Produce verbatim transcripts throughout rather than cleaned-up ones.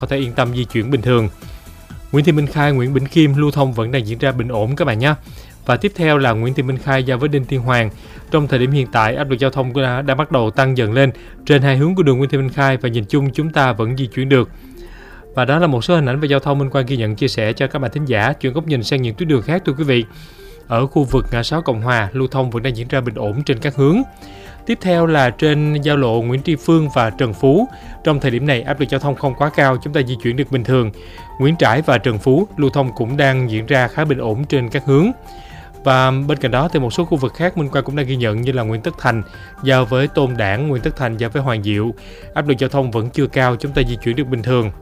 có thể yên tâm di chuyển bình thường. Nguyễn Thị Minh Khai, Nguyễn Bỉnh Khiêm lưu thông vẫn đang diễn ra bình ổn các bạn nhé. Và tiếp theo là Nguyễn Thị Minh Khai giao với Đinh Tiên Hoàng. Trong thời điểm hiện tại, áp lực giao thông đã, đã bắt đầu tăng dần lên trên hai hướng của đường Nguyễn Thị Minh Khai và nhìn chung chúng ta vẫn di chuyển được. Và đó là một số hình ảnh về giao thông Minh Quang ghi nhận chia sẻ cho các bạn thính giả. Chuyển góc nhìn sang những tuyến đường khác thưa quý vị. Ở khu vực ngã sáu Cộng Hòa, lưu thông vẫn đang diễn ra bình ổn trên các hướng. Tiếp theo là trên giao lộ Nguyễn Tri Phương và Trần Phú. Trong thời điểm này, áp lực giao thông không quá cao, chúng ta di chuyển được bình thường. Nguyễn Trãi và Trần Phú lưu thông cũng đang diễn ra khá bình ổn trên các hướng. Và bên cạnh đó thì một số khu vực khác Minh Quang cũng đang ghi nhận như là Nguyễn Tất Thành giao với Tôn Đản, Nguyễn Tất Thành giao với Hoàng Diệu. Áp lực giao thông vẫn chưa cao, chúng ta di chuyển được bình thường.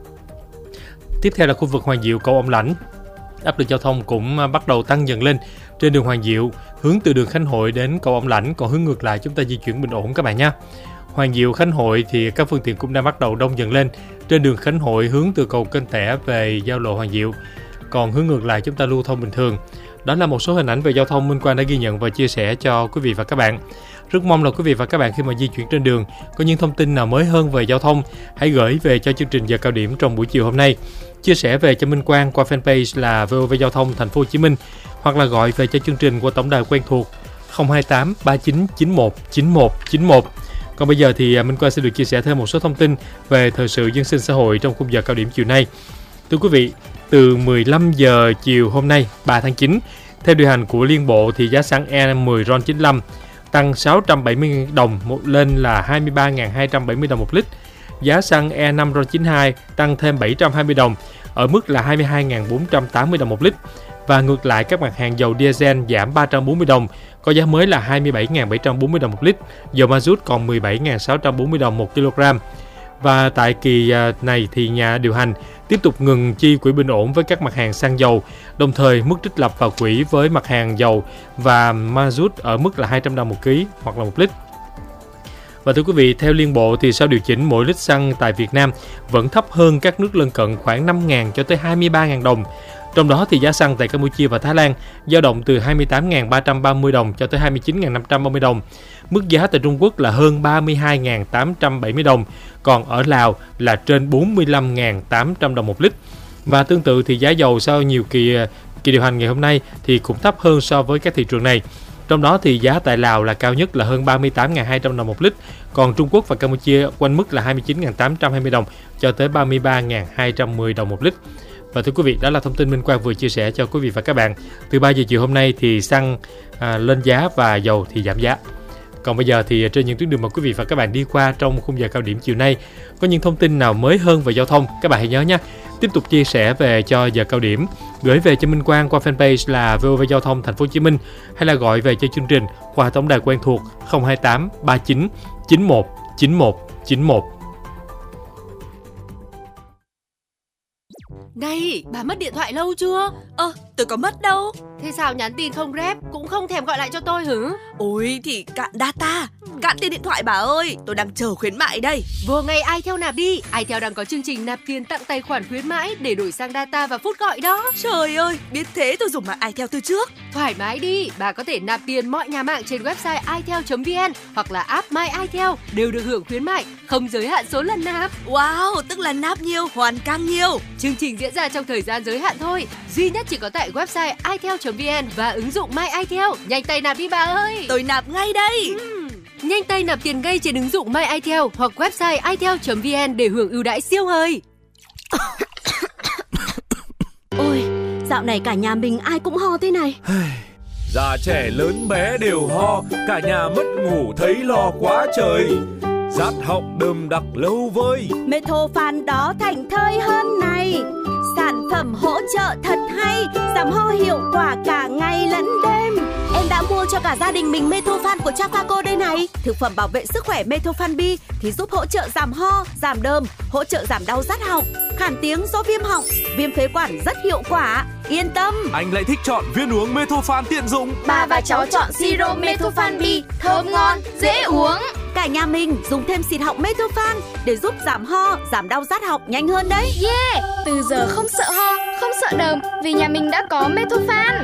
Tiếp theo là khu vực Hoàng Diệu Cầu Ông Lãnh. Áp lực giao thông cũng bắt đầu tăng dần lên trên đường Hoàng Diệu, hướng từ đường Khánh Hội đến Cầu Ông Lãnh, còn hướng ngược lại chúng ta di chuyển bình ổn các bạn nhé. Hoàng Diệu Khánh Hội thì các phương tiện cũng đang bắt đầu đông dần lên trên đường Khánh Hội hướng từ cầu Kênh Tẻ về giao lộ Hoàng Diệu, còn hướng ngược lại chúng ta lưu thông bình thường. Đó là một số hình ảnh về giao thông Minh Quang đã ghi nhận và chia sẻ cho quý vị và các bạn. Rất mong là quý vị và các bạn khi mà di chuyển trên đường có những thông tin nào mới hơn về giao thông, hãy gửi về cho chương trình Giờ Cao Điểm trong buổi chiều hôm nay. Chia sẻ về cho Minh Quang qua fanpage là vê o vê Giao thông Thành phố Hồ Chí Minh hoặc là gọi về cho chương trình qua tổng đài quen thuộc không hai tám ba chín chín một chín một chín một. Còn bây giờ thì Minh Quang sẽ được chia sẻ thêm một số thông tin về thời sự dân sinh xã hội trong khung giờ cao điểm chiều nay. Thưa quý vị, từ mười lăm giờ chiều hôm nay ba tháng chín, theo điều hành của Liên Bộ thì giá xăng E mười RON chín mươi lăm tăng sáu trăm bảy mươi đồng một lên là hai mươi ba nghìn hai trăm bảy mươi đồng một lít. Giá xăng E năm RON chín mươi hai tăng thêm bảy trăm hai mươi đồng ở mức là hai mươi hai nghìn bốn trăm tám mươi đồng một lít. Và ngược lại các mặt hàng dầu diesel giảm ba trăm bốn mươi đồng, có giá mới là hai mươi bảy nghìn bảy trăm bốn mươi đồng một lít. Dầu ma rút còn mười bảy nghìn sáu trăm bốn mươi đồng một kg. Và tại kỳ này thì nhà điều hành tiếp tục ngừng chi quỹ bình ổn với các mặt hàng xăng dầu, đồng thời mức trích lập vào quỹ với mặt hàng dầu và ma rút ở mức là hai trăm đồng một ký hoặc là một lít. Và thưa quý vị, theo Liên Bộ thì sau điều chỉnh mỗi lít xăng tại Việt Nam vẫn thấp hơn các nước lân cận khoảng năm nghìn cho tới hai mươi ba nghìn đồng. Trong đó thì giá xăng tại Campuchia và Thái Lan dao động từ hai mươi tám nghìn ba trăm ba mươi đồng cho tới hai mươi chín nghìn năm trăm ba mươi đồng. Mức giá tại Trung Quốc là hơn ba mươi hai nghìn tám trăm bảy mươi đồng, còn ở Lào là trên bốn mươi lăm nghìn tám trăm đồng một lít. Và tương tự thì giá dầu sau nhiều kỳ kỳ điều hành ngày hôm nay thì cũng thấp hơn so với các thị trường này. Trong đó thì giá tại Lào là cao nhất là hơn ba mươi tám nghìn hai trăm đồng một lít, còn Trung Quốc và Campuchia quanh mức là hai mươi chín nghìn tám trăm hai mươi đồng cho tới ba mươi ba nghìn hai trăm mười đồng một lít. Và thưa quý vị, đó là thông tin Minh Quang vừa chia sẻ cho quý vị và các bạn. Từ ba giờ chiều hôm nay thì xăng à, lên giá và dầu thì giảm giá. Còn bây giờ thì trên những tuyến đường mà quý vị và các bạn đi qua trong khung giờ cao điểm chiều nay, có những thông tin nào mới hơn về giao thông, các bạn hãy nhớ nhé. Tiếp tục chia sẻ về cho giờ cao điểm, gửi về cho Minh Quang qua fanpage là vê o vê Giao thông Thành phố Hồ Chí Minh hay là gọi về cho chương trình qua tổng đài quen thuộc không hai tám ba chín chín một chín một chín một. Này, bà mất điện thoại lâu chưa? Ơ, tôi có mất đâu. Thế sao nhắn tin không rep, cũng không thèm gọi lại cho tôi hử? Ôi thì cạn data, cạn tiền điện thoại bà ơi, tôi đang chờ khuyến mại đây. Vô ngay iTel nạp đi, iTel đang có chương trình nạp tiền tặng tài khoản khuyến mãi để đổi sang data và phút gọi đó. Trời ơi, biết thế tôi dùng mạng iTel từ trước. Thoải mái đi, bà có thể nạp tiền mọi nhà mạng trên website itel chấm vn hoặc là app My iTel đều được hưởng khuyến mại, không giới hạn số lần nạp. Wow, tức là nạp nhiều, hoàn càng nhiều. Chương trình diễn ra trong thời gian giới hạn thôi, duy nhất chỉ có tại website itel chấm vn và ứng dụng My iTel. Nhanh tay nạp đi bà ơi. Tôi nạp ngay đây. uhm. Nhanh tay nạp tiền ngay trên ứng dụng My iTel hoặc website itel chấm vn để hưởng ưu đãi siêu hời. Ôi, dạo này cả nhà mình ai cũng ho thế này. Già trẻ lớn bé đều ho, cả nhà mất ngủ thấy lo quá trời. Rát họng đơm đặc lâu vơi. Methophan đó thành thơi hơn này. Sản phẩm hỗ trợ thật hay, giảm ho hiệu quả cả ngày lẫn đêm. Em đã mua cho cả gia đình mình Methophan của Trafaco đây này. Thực phẩm bảo vệ sức khỏe Methophan B thì giúp hỗ trợ giảm ho, giảm đờm, hỗ trợ giảm đau rát họng, khản tiếng do viêm họng, viêm phế quản rất hiệu quả. Yên tâm. Anh lại thích chọn viên uống Methophan tiện dụng. Bà và cháu chọn siro Methophan B, thơm ngon, dễ uống. Cả nhà mình dùng thêm xịt họng Methophan để giúp giảm ho, giảm đau rát họng nhanh hơn đấy. Yeah, từ giờ không sợ ho, không sợ đờm vì nhà mình đã có Methophan.